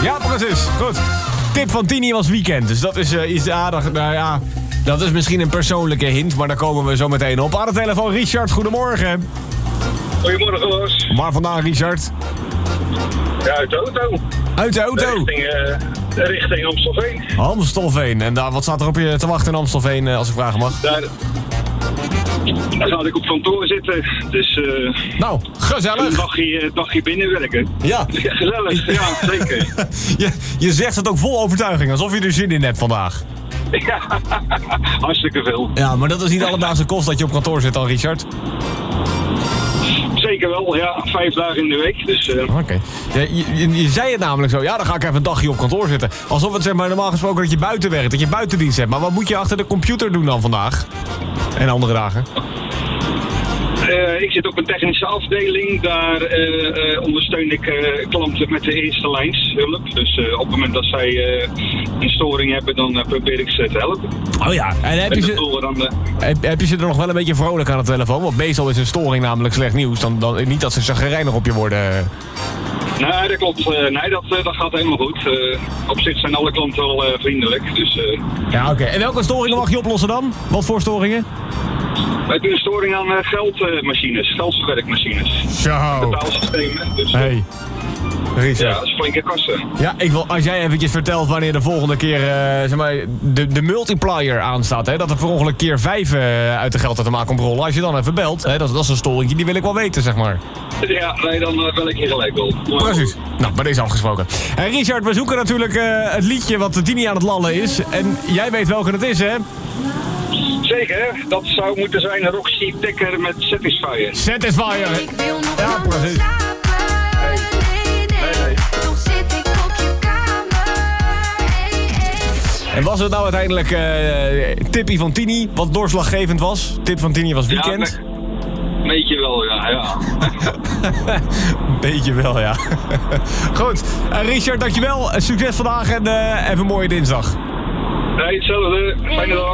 Ja, precies. Goed. Tip van Tini was weekend. Dus dat is iets aardig. Nou ja, dat is misschien een persoonlijke hint, maar daar komen we zo meteen op. Aan de telefoon Richard, goedemorgen. Goedemorgen, Roos. Waar vandaan, Richard? Ja, uit de auto. Uit de auto? Richting Amstelveen. Amstelveen. En daar, wat staat er op je te wachten in Amstelveen, als ik vragen mag? Daar ga ik op kantoor zitten. Dus Nou, gezellig. een dagje binnenwerken. Ja. Ja, gezellig, ja, zeker. Je zegt het ook vol overtuiging, alsof je er zin in hebt vandaag. Ja, hartstikke veel. Ja, maar dat is niet alledaagse kost dat je op kantoor zit dan, Richard. Zeker wel, ja. 5 dagen in de week. Dus, Oké. Ja, je zei het namelijk zo. Ja, dan ga ik even een dagje op kantoor zitten. Alsof het zeg maar normaal gesproken dat je buiten werkt, dat je buitendienst hebt. Maar wat moet je achter de computer doen dan vandaag? En andere dagen? ik zit op een technische afdeling. Daar ondersteun ik klanten met de eerste lijnshulp. Dus op het moment dat zij een storing hebben, dan probeer ik ze te helpen. Oh ja, en heb je ze er nog wel een beetje vrolijk aan de telefoon? Want meestal is een storing namelijk slecht nieuws. Dan niet dat ze chagrijnig op je worden. Nee, dat klopt. Nee, dat gaat helemaal goed. Op zich zijn alle klanten wel vriendelijk. Dus, ja, oké. En welke storingen mag je oplossen dan? Wat voor storingen? Wij doen een storing aan geldmachines, geldverwerkmachines. Zo. Betaalsystemen. Dus, hey. Richard. Ja, dat is flinke kassen. Ja, als jij eventjes vertelt wanneer de volgende keer zeg maar, de multiplier aanstaat. Hè, dat er per ongeluk keer 5 uit de geldautomaat komt rollen. Als je dan even belt, hè, dat is een storingje, die wil ik wel weten, zeg maar. Ja, nee, dan bel ik je gelijk wel. Precies. Nou, bij deze afgesproken. En Richard, we zoeken natuurlijk het liedje wat Tini aan het lallen is. En jij weet welke het is, hè? Zeker, dat zou moeten zijn Roxy Dekker met Satisfyer. Satisfyer. Ik wil nog ja, lang precies. slapen. Nee. Toch zit ik op je kamer. En was het nou uiteindelijk tippie van Tini, wat doorslaggevend was? Tip van Tini was weekend? Ja, beetje wel, ja. Beetje wel, ja. Goed. Richard, dankjewel. Succes vandaag en even een mooie dinsdag. Nee, hetzelfde. Fijne dag.